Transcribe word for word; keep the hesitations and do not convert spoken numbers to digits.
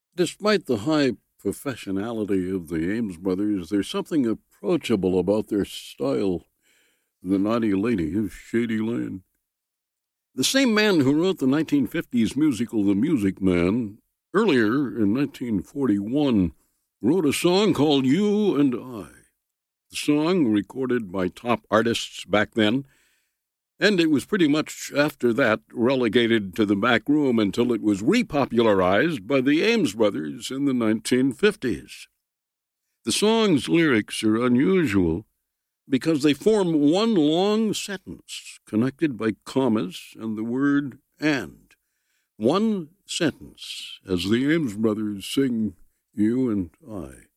Despite the high professionality of the Ames brothers, there's something approachable about their style. The Naughty Lady of Shady Lane. The same man who wrote the nineteen fifties musical The Music Man, earlier in nineteen forty-one, wrote a song called You and I. The song, recorded by top artists back then, and it was pretty much after that relegated to the back room until it was repopularized by the Ames brothers in the nineteen fifties. The song's lyrics are unusual because they form one long sentence connected by commas and the word and. One sentence as the Ames brothers sing You and I.